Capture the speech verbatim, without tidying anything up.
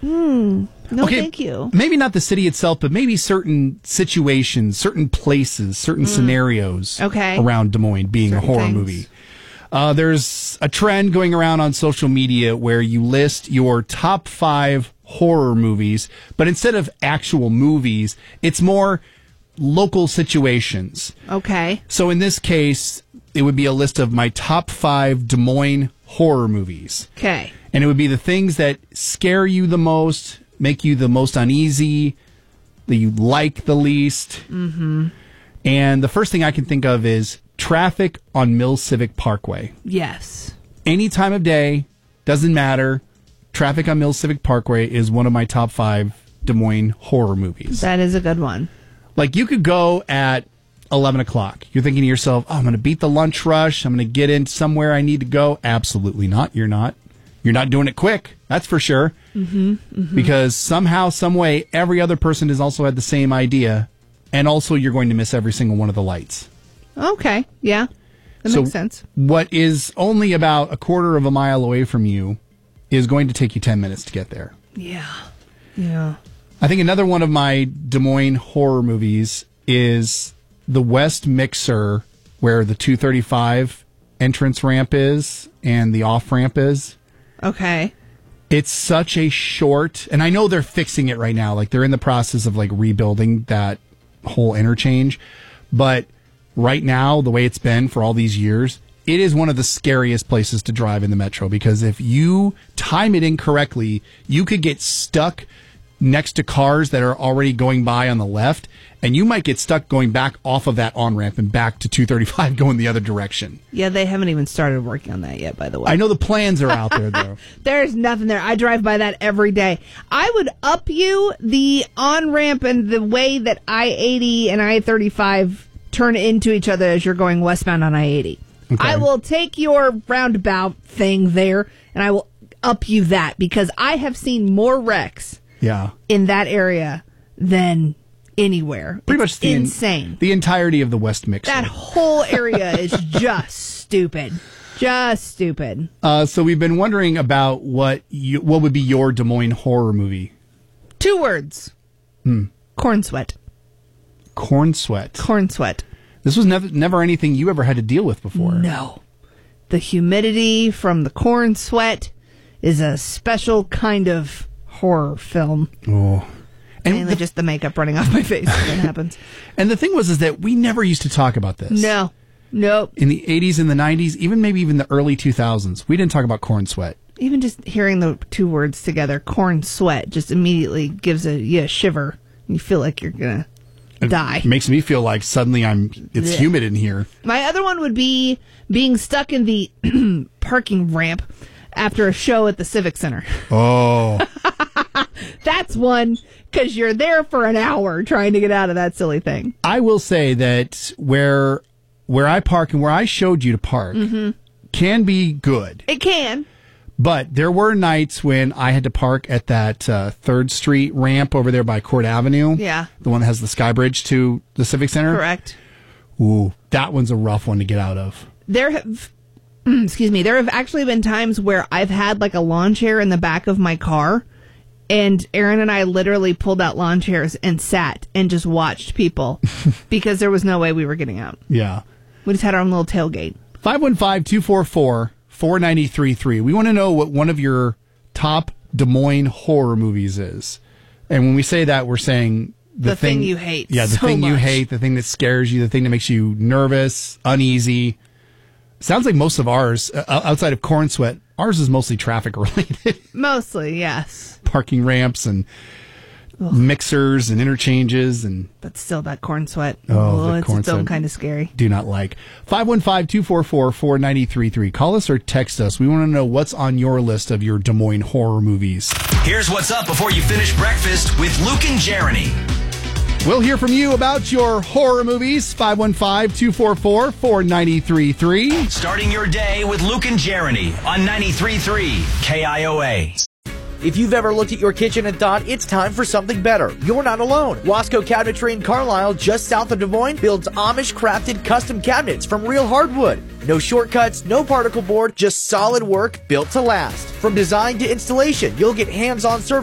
Hmm. No, okay, thank you. Maybe not the city itself, but maybe certain situations, certain places, certain mm. scenarios okay. around Des Moines being certain a horror things. movie. Uh, there's a trend going around on social media where you list your top five horror movies, but instead of actual movies, it's more local situations. Okay. So in this case, it would be a list of my top five Des Moines horror movies. Okay. And it would be the things that scare you the most, make you the most uneasy, that you like the least. Mm-hmm. And the first thing I can think of is traffic on Mill Civic Parkway. Yes. Any time of day, doesn't matter. Traffic on Mill Civic Parkway is one of my top five Des Moines horror movies. That is a good one. Like, you could go at eleven o'clock. You're thinking to yourself, oh, I'm going to beat the lunch rush. I'm going to get in somewhere I need to go. Absolutely not. You're not. You're not doing it quick. That's for sure. Mm-hmm, mm-hmm. Because somehow, some way, every other person has also had the same idea. And also, you're going to miss every single one of the lights. Okay. Yeah. That so makes sense. What is only about a quarter of a mile away from you is going to take you ten minutes to get there. Yeah. Yeah. I think another one of my Des Moines horror movies is the West Mixer, where the two thirty-five entrance ramp is and the off ramp is. Okay. It's such a short, and I know they're fixing it right now. Like, they're in the process of like rebuilding that whole interchange. But right now, the way it's been for all these years, it is one of the scariest places to drive in the metro, because if you time it incorrectly, you could get stuck next to cars that are already going by on the left, and you might get stuck going back off of that on-ramp and back to two thirty-five going the other direction. Yeah, they haven't even started working on that yet, by the way. I know the plans are out there, though. There's nothing there. I drive by that every day. I would up you the on-ramp and the way that I eighty and I thirty-five turn into each other as you're going westbound on I eighty. Okay. I will take your roundabout thing there, and I will up you that, because I have seen more wrecks yeah. in that area than anywhere. Pretty it's much the insane. In, the entirety of the West Mixer. That whole area is just stupid. Just stupid. Uh, so we've been wondering about what you, what would be your Des Moines horror movie. Two words. Hmm. Corn sweat. Corn sweat. Corn sweat. This was never never anything you ever had to deal with before. No. The humidity from the corn sweat is a special kind of horror film. Oh. And Mainly the, just the makeup running off my face when it happens. And the thing was is that we never used to talk about this. No. Nope. In the eighties and the nineties, even maybe even the early two thousands, we didn't talk about corn sweat. Even just hearing the two words together, corn sweat, just immediately gives a, you a shiver. You feel like you're going to die. It makes me feel like suddenly I'm it's yeah. humid in here. My other one would be being stuck in the parking ramp after a show at the Civic Center. Oh. That's one, because you're there for an hour trying to get out of that silly thing. I will say that where where I park and where I showed you to park mm-hmm. can be good. It can. But there were nights when I had to park at that uh, third Street ramp over there by Court Avenue. Yeah. The one that has the sky bridge to the Civic Center. Correct. Ooh, that one's a rough one to get out of. There have, excuse me, there have actually been times where I've had like a lawn chair in the back of my car, and Aaron and I literally pulled out lawn chairs and sat and just watched people because there was no way we were getting out. Yeah. We just had our own little tailgate. five one five, two four four, four nine three three. We want to know what one of your top Des Moines horror movies is. And when we say that, we're saying the, the thing, thing you hate. Yeah, the so thing much. you hate, the thing that scares you, the thing that makes you nervous, uneasy. Sounds like most of ours, uh, outside of corn sweat, ours is mostly traffic related. Mostly, yes. Parking ramps and Ugh. mixers and interchanges and but still that corn sweat. Oh, oh the it's corn its own sweat. kind of scary. Do not like. five one five, two four four, four nine three three. Call us or text us. We want to know what's on your list of your Des Moines horror movies. Here's what's up before you finish breakfast with Luke and Jeremy. We'll hear from you about your horror movies. five one five, two four four, four nine three three. Starting your day with Luke and Jeremy on ninety-three point three K I O A. If you've ever looked at your kitchen and thought it's time for something better, you're not alone. Wasco Cabinetry in Carlisle, just south of Des Moines, builds Amish-crafted custom cabinets from real hardwood. No shortcuts, no particle board, just solid work built to last. From design to installation, you'll get hands-on service